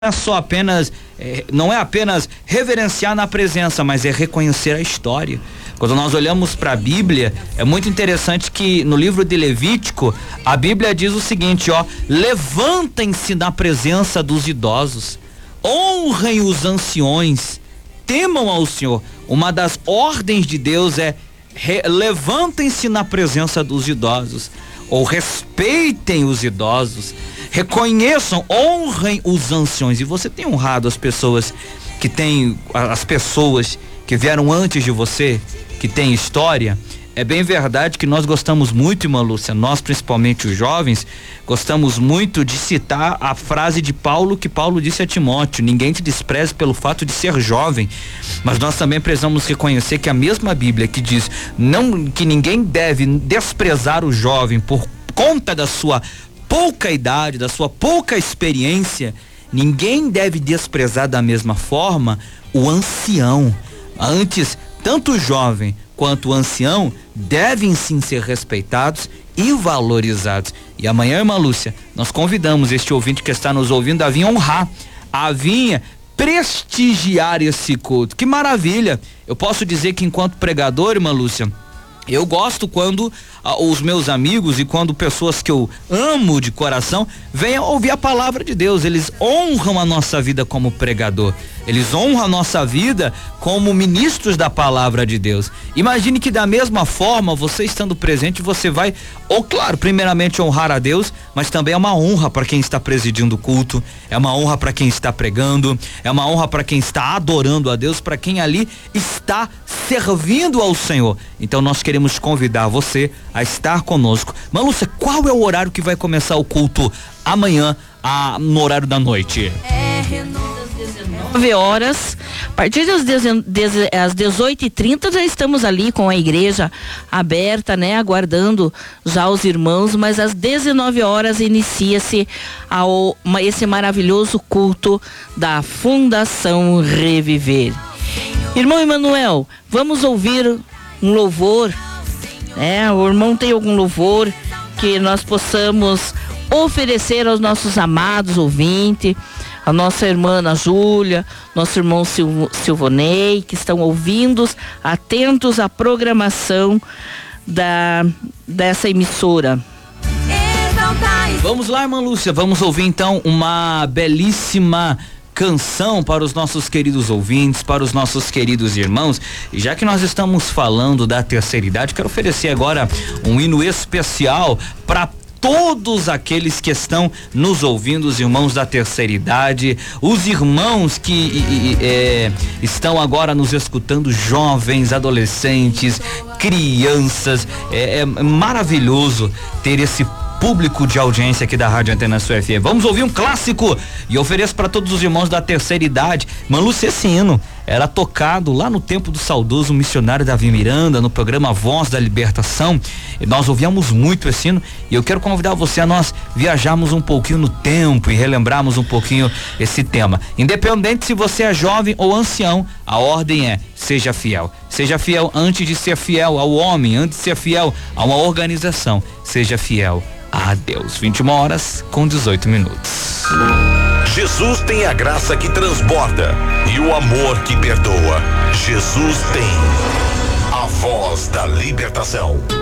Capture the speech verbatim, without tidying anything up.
é só apenas, é, não é apenas reverenciar na presença, mas é reconhecer a história. Quando nós olhamos para a Bíblia, é muito interessante que no livro de Levítico, a Bíblia diz o seguinte, ó: levantem-se na presença dos idosos, honrem os anciões, temam ao Senhor. Uma das ordens de Deus é re, levantem-se na presença dos idosos, ou respeitem os idosos, reconheçam, honrem os anciões. E você tem honrado as pessoas que têm, as pessoas que vieram antes de você, que têm história? É bem verdade que nós gostamos muito, irmã Lúcia, nós principalmente os jovens, gostamos muito de citar a frase de Paulo, que Paulo disse a Timóteo: ninguém te despreze pelo fato de ser jovem. Mas nós também precisamos reconhecer que a mesma Bíblia que diz não, que ninguém deve desprezar o jovem por conta da sua pouca idade, da sua pouca experiência, ninguém deve desprezar da mesma forma o ancião. Antes, tanto o jovem quanto o ancião devem sim ser respeitados e valorizados. E amanhã, irmã Lúcia, nós convidamos este ouvinte que está nos ouvindo a vir honrar, a vir prestigiar esse culto. Que maravilha! Eu posso dizer que enquanto pregador, irmã Lúcia, eu gosto quando ah, os meus amigos e quando pessoas que eu amo de coração venham ouvir a palavra de Deus. Eles honram a nossa vida como pregador, eles honram a nossa vida como ministros da palavra de Deus. Imagine que da mesma forma, você estando presente, você vai, ou claro, primeiramente honrar a Deus, mas também é uma honra para quem está presidindo o culto, é uma honra para quem está pregando, é uma honra para quem está adorando a Deus, para quem ali está servindo ao Senhor. Então nós queremos convidar você a estar conosco. Mas Lúcia, qual é o horário que vai começar o culto amanhã, a, no horário da noite? É, dezenove horas, a partir das dezoito e trinta já estamos ali com a igreja aberta, né, aguardando já os irmãos, mas às dezenove horas inicia-se ao, esse maravilhoso culto da Fundação Reviver. Irmão Emanuel, vamos ouvir um louvor, né? O irmão tem algum louvor que nós possamos oferecer aos nossos amados ouvintes, a nossa irmã Ana Júlia, nosso irmão Silvo, Silvonei, que estão ouvindo, atentos à programação da, dessa emissora. Vamos lá, irmã Lúcia, vamos ouvir então uma belíssima canção para os nossos queridos ouvintes, para os nossos queridos irmãos. E já que nós estamos falando da terceira idade, quero oferecer agora um hino especial para todos aqueles que estão nos ouvindo, os irmãos da terceira idade, os irmãos que e, e, é, estão agora nos escutando, jovens, adolescentes, crianças. É, é maravilhoso ter esse público de audiência aqui da Rádio Antena Sul F M. Vamos ouvir um clássico e ofereço para todos os irmãos da terceira idade. Irmã Lúcia, esse hino era tocado lá no tempo do saudoso missionário Davi Miranda, no programa Voz da Libertação, e nós ouvíamos muito esse hino, e eu quero convidar você a nós viajarmos um pouquinho no tempo e relembrarmos um pouquinho esse tema. Independente se você é jovem ou ancião, a ordem é: seja fiel. Seja fiel antes de ser fiel ao homem, antes de ser fiel a uma organização. Seja fiel a Deus. vinte e uma horas com dezoito minutos. Jesus tem a graça que transborda e o amor que perdoa. Jesus tem a voz da libertação.